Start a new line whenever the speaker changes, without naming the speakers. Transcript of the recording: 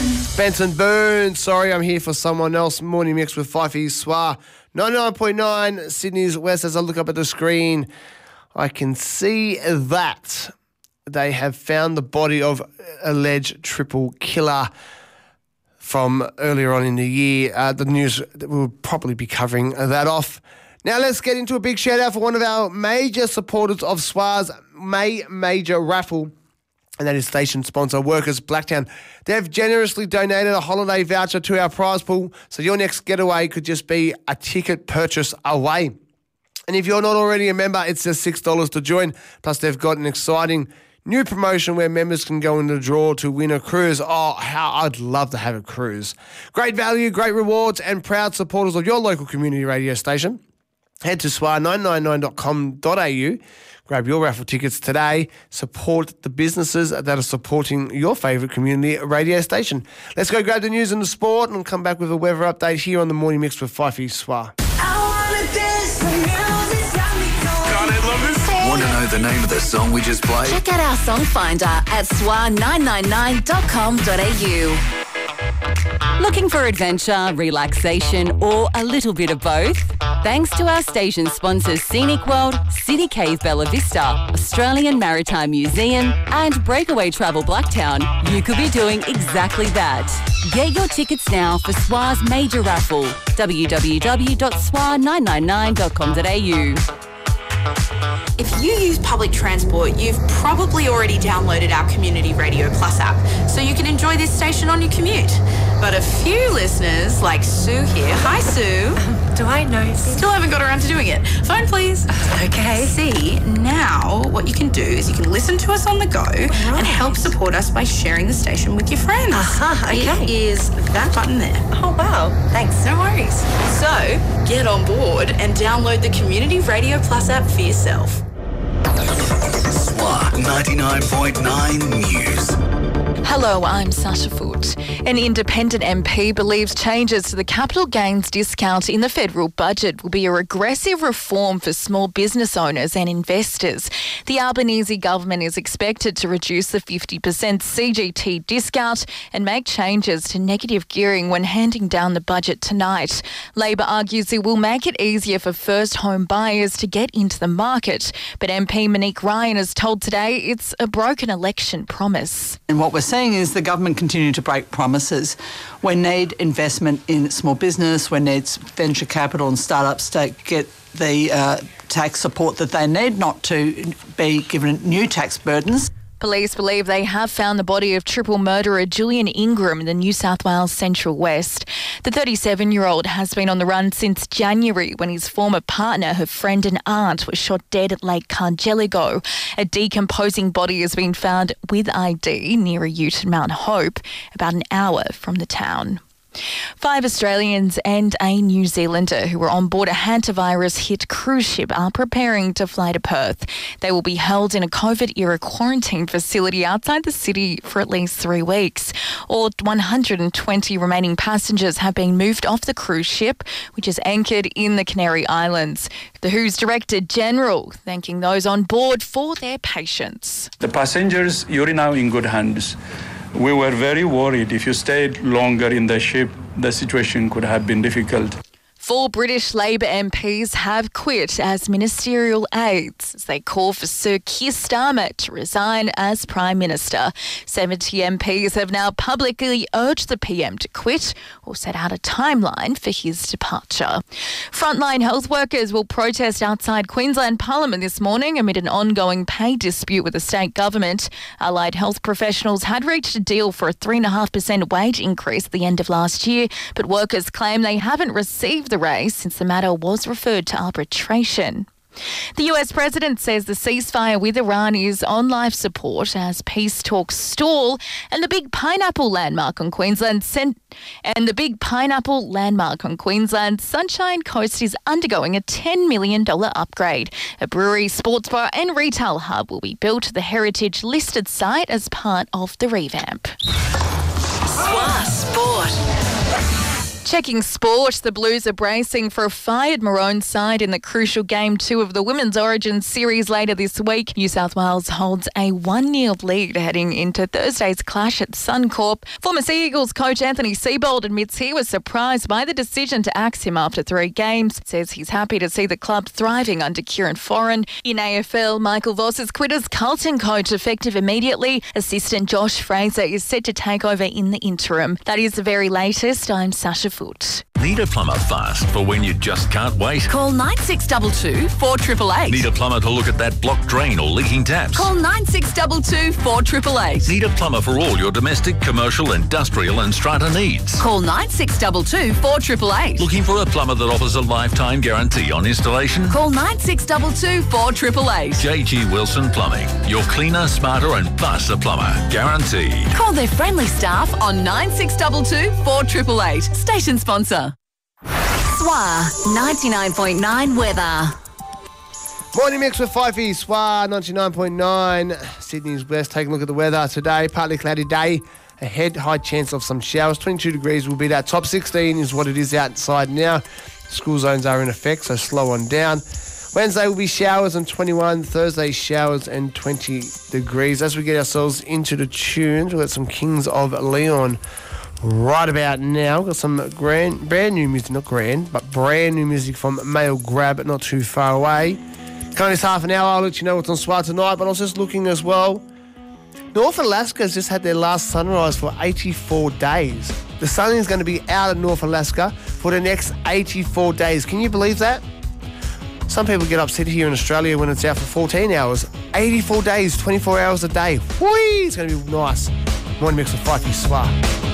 Benson Boone, sorry I'm here for someone else. Morning mix with Fifey Swa. 99.9 Sydney's West. As I look up at the screen, I can see that they have found the body of alleged triple killer from earlier on in the year. The news will probably be covering that off. Now let's get into a big shout out for one of our major supporters of SWA's May Major Raffle, and that is station sponsor Workers Blacktown. They've generously donated a holiday voucher to our prize pool, so your next getaway could just be a ticket purchase away. And if you're not already a member, it's just $6 to join. Plus, they've got an exciting new promotion where members can go in the draw to win a cruise. Oh, how I'd love to have a cruise. Great value, great rewards, and proud supporters of your local community radio station. Head to swa999.com.au. Grab your raffle tickets today. Support the businesses that are supporting your favourite community radio station. Let's go grab the news and the sport and come back with a weather update here on the Morning Mix with Fifey Swa.
Want to know the name of the song we just played?
Check out our song finder at swa999.com.au. Looking for adventure, relaxation, or a little bit of both? Thanks to our station sponsors Scenic World, City Cave Bella Vista, Australian Maritime Museum, and Breakaway Travel Blacktown, you could be doing exactly that. Get your tickets now for SWA's major raffle. www.swa999.com.au.
If you use public transport, you've probably already downloaded our Community Radio Plus app, so you can enjoy this station on your commute. But a few listeners, like Sue here, hi Sue.
Do I know?
Still haven't got around to doing it. Phone please.
Okay.
See, now what you can do is you can listen to us on the go and help support us by sharing the station with your friends.
Okay.
It is that button there.
Oh, wow. Thanks.
No worries. So, get on board and download the Community Radio Plus app for yourself.
SWA 99.9 News.
Hello, I'm Sasha Foote. An independent MP believes changes to the capital gains discount in the federal budget will be a regressive reform for small business owners and investors. The Albanese government is expected to reduce the 50% CGT discount and make changes to negative gearing when handing down the budget tonight. Labor argues it will make it easier for first home buyers to get into the market, but MP Monique Ryan has told Today it's a broken election promise.
And what we're seeing is the government continue to break promises. We need investment in small business, we need venture capital and startups to get the tax support that they need, not to be given new tax burdens.
Police believe they have found the body of triple murderer Julian Ingram in the New South Wales Central West. The 37-year-old has been on the run since January when his former partner, her friend and aunt, was shot dead at Lake Cargelligo. A decomposing body has been found with ID near a ute in Mount Hope, about an hour from the town. 5 Australians and a New Zealander who were on board a hantavirus-hit cruise ship are preparing to fly to Perth. They will be held in a COVID-era quarantine facility outside the city for at least 3 weeks. All 120 remaining passengers have been moved off the cruise ship, which is anchored in the Canary Islands. The WHO's Director General thanking those on board for their patience.
The passengers, you're now in good hands. We were very worried if you stayed longer in the ship, the situation could have been difficult.
4 British Labor MPs have quit as ministerial aides as they call for Sir Keir Starmer to resign as Prime Minister. 70 MPs have now publicly urged the PM to quit or set out a timeline for his departure. Frontline health workers will protest outside Queensland Parliament this morning amid an ongoing pay dispute with the state government. Allied health professionals had reached a deal for a 3.5% wage increase at the end of last year, but workers claim they haven't received the raise since the matter was referred to arbitration. The US president says the ceasefire with Iran is on life support as peace talks stall, and the big pineapple landmark on Queensland Sunshine Coast is undergoing a $10 million upgrade. A brewery, sports bar and retail hub will be built at the heritage listed site as part of the revamp.
SWA Sport.
Checking sport, the Blues are bracing for a fired Maroon side in the crucial Game 2 of the Women's Origin Series later this week. New South Wales holds a 1-0 lead heading into Thursday's clash at Suncorp. Former Sea Eagles coach Anthony Seibold admits he was surprised by the decision to axe him after 3 games. Says he's happy to see the club thriving under Kieran Foran. In AFL, Michael Voss has quit as Carlton coach effective immediately. Assistant Josh Fraser is set to take over in the interim. That is the very latest. I'm Sasha Foot.
Need a plumber fast for when you just can't wait?
Call 9622 4888.
Need a plumber to look at that blocked drain or leaking taps?
Call 9622 4888.
Need a plumber for all your domestic, commercial, industrial and strata needs?
Call 9622 4888.
Looking for a plumber that offers a lifetime guarantee on installation?
Call 9622 4888.
JG Wilson Plumbing. Your cleaner, smarter and faster plumber. Guaranteed.
Call their friendly staff on 9622 4888. Station sponsor. SWA 99.9 weather.
Morning mix with Fifey, SWA 99.9. Sydney's West. Take a look at the weather today. Partly cloudy day. Ahead, high chance of some showers. 22 degrees will be that. Top 16 is what it is outside now. School zones are in effect, so slow on down. Wednesday will be showers and 21. Thursday, showers and 20 degrees. As we get ourselves into the tunes, we've got some Kings of Leon right about now. We've got some brand new music, not grand, but brand new music from Male Grab, not too far away. Coming this half an hour, I'll let you know what's on SWA tonight, but I was just looking as well. North Alaska has just had their last sunrise for 84 days. The sun is going to be out of North Alaska for the next 84 days. Can you believe that? Some people get upset here in Australia when it's out for 14 hours. 84 days, 24 hours a day. Whee! It's going to be nice. Morning mix with Fifey, SWA.